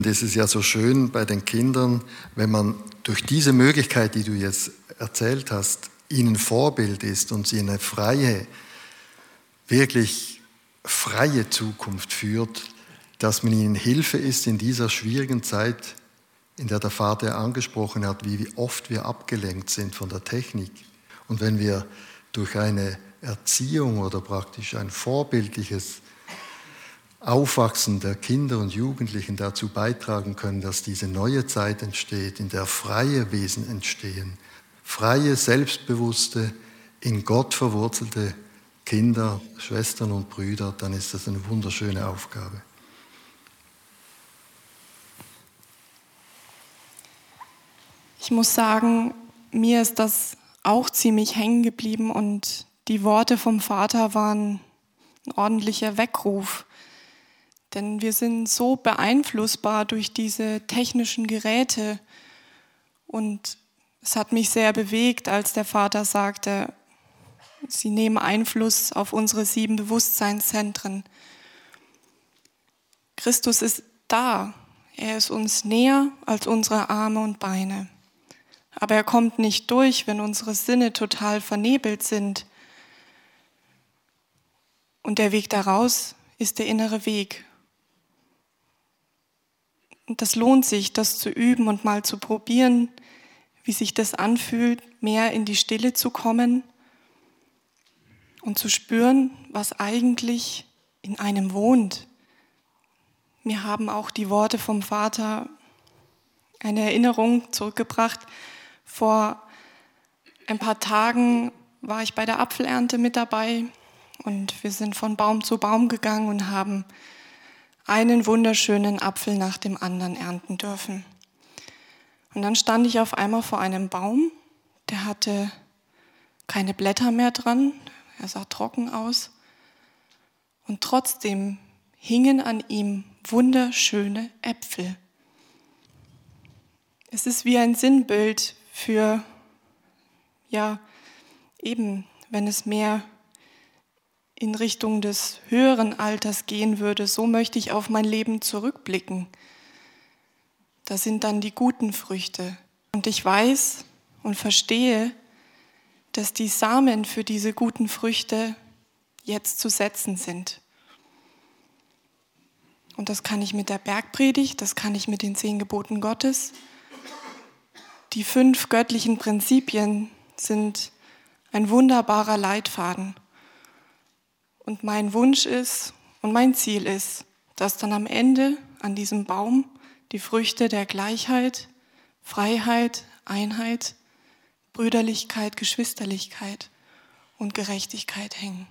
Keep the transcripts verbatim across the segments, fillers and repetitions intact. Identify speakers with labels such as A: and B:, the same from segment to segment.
A: Das ist ja so schön bei den Kindern, wenn man durch diese Möglichkeit, die du jetzt erzählt hast, ihnen Vorbild ist und sie in eine freie, wirklich freie Zukunft führt, dass man ihnen Hilfe ist in dieser schwierigen Zeit, in der der Vater angesprochen hat, wie oft wir abgelenkt sind von der Technik. Und wenn wir durch eine Erziehung oder praktisch ein vorbildliches Aufwachsen der Kinder und Jugendlichen dazu beitragen können, dass diese neue Zeit entsteht, in der freie Wesen entstehen, freie, selbstbewusste, in Gott verwurzelte Kinder, Schwestern und Brüder, dann ist das eine wunderschöne Aufgabe.
B: Ich muss sagen, mir ist das auch ziemlich hängen geblieben und die Worte vom Vater waren ein ordentlicher Weckruf. Denn wir sind so beeinflussbar durch diese technischen Geräte. Und es hat mich sehr bewegt, als der Vater sagte, sie nehmen Einfluss auf unsere sieben Bewusstseinszentren. Christus ist da. Er ist uns näher als unsere Arme und Beine. Aber er kommt nicht durch, wenn unsere Sinne total vernebelt sind. Und der Weg daraus ist der innere Weg. Und das lohnt sich, das zu üben und mal zu probieren, wie sich das anfühlt, mehr in die Stille zu kommen und zu spüren, was eigentlich in einem wohnt. Mir haben auch die Worte vom Vater eine Erinnerung zurückgebracht. Vor ein paar Tagen war ich bei der Apfelernte mit dabei und wir sind von Baum zu Baum gegangen und haben einen wunderschönen Apfel nach dem anderen ernten dürfen. Und dann stand ich auf einmal vor einem Baum, der hatte keine Blätter mehr dran, er sah trocken aus. Und trotzdem hingen an ihm wunderschöne Äpfel. Es ist wie ein Sinnbild für, ja, eben, wenn es mehr in Richtung des höheren Alters gehen würde, so möchte ich auf mein Leben zurückblicken. Da sind dann die guten Früchte. Und ich weiß und verstehe, dass die Samen für diese guten Früchte jetzt zu setzen sind. Und das kann ich mit der Bergpredigt, das kann ich mit den zehn Geboten Gottes. Die fünf göttlichen Prinzipien sind ein wunderbarer Leitfaden. Und mein Wunsch ist und mein Ziel ist, dass dann am Ende an diesem Baum die Früchte der Gleichheit, Freiheit, Einheit, Brüderlichkeit, Geschwisterlichkeit und Gerechtigkeit hängen.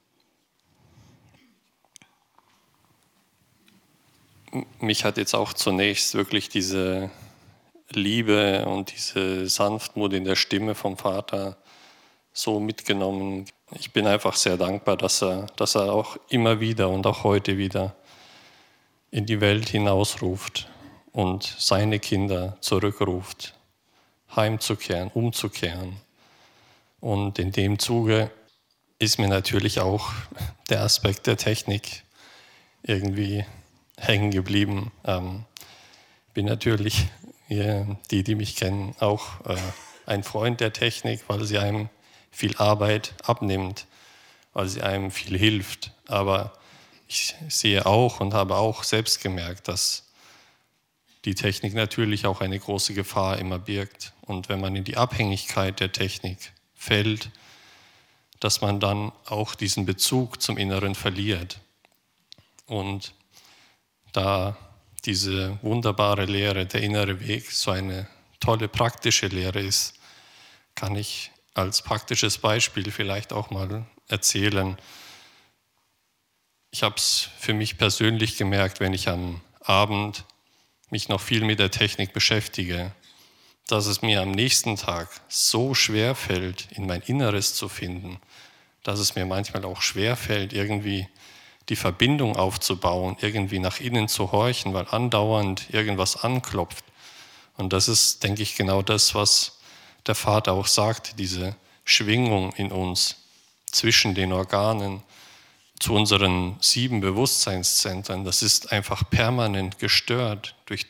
C: Mich hat jetzt auch zunächst wirklich diese Liebe und diese Sanftmut in der Stimme vom Vater so mitgenommen. Ich bin einfach sehr dankbar, dass er, dass er auch immer wieder und auch heute wieder in die Welt hinausruft und seine Kinder zurückruft, heimzukehren, umzukehren. Und in dem Zuge ist mir natürlich auch der Aspekt der Technik irgendwie hängen geblieben. Ähm, bin natürlich, die, die mich kennen, auch äh, ein Freund der Technik, weil sie einem viel Arbeit abnimmt, weil sie einem viel hilft. Aber ich sehe auch und habe auch selbst gemerkt, dass die Technik natürlich auch eine große Gefahr immer birgt. Und wenn man in die Abhängigkeit der Technik fällt, dass man dann auch diesen Bezug zum Inneren verliert. Und da diese wunderbare Lehre, der innere Weg, so eine tolle praktische Lehre ist, kann ich als praktisches Beispiel vielleicht auch mal erzählen. Ich habe es für mich persönlich gemerkt, wenn ich am Abend mich noch viel mit der Technik beschäftige, dass es mir am nächsten Tag so schwer fällt, in mein Inneres zu finden, dass es mir manchmal auch schwer fällt, irgendwie die Verbindung aufzubauen, irgendwie nach innen zu horchen, weil andauernd irgendwas anklopft. Und das ist, denke ich, genau das, was der Vater auch sagt, diese Schwingung in uns zwischen den Organen, zu unseren sieben Bewusstseinszentren. Das ist einfach permanent gestört durch